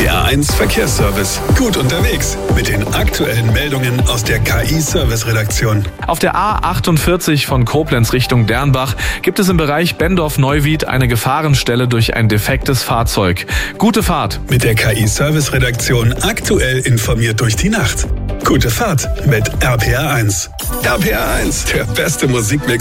RPR1 Verkehrsservice. Gut unterwegs mit den aktuellen Meldungen aus der KI-Service-Redaktion. Auf der A48 von Koblenz Richtung Dernbach gibt es im Bereich Bendorf-Neuwied eine Gefahrenstelle durch ein defektes Fahrzeug. Gute Fahrt. Mit der KI-Service-Redaktion aktuell informiert durch die Nacht. Gute Fahrt mit RPR1. RPR1, der beste Musikmix